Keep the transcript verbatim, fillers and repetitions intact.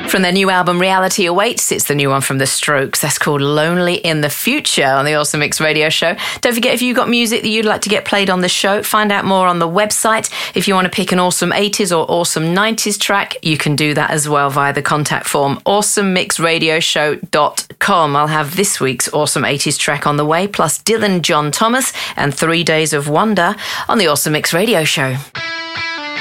From their new album Reality Awaits, it's the new one from The Strokes. That's called Lonely in the Future on the Awesome Mix Radio Show. Don't forget, if you've got music that you'd like to get played on the show, find out more on the website. If you want to pick an awesome eighties or awesome nineties track, you can do that as well via the contact form, awesome mix radio show dot com. I'll have this week's awesome eighties track on the way, plus Dylan John Thomas and Three Days of Wonder on the Awesome Mix Radio Show.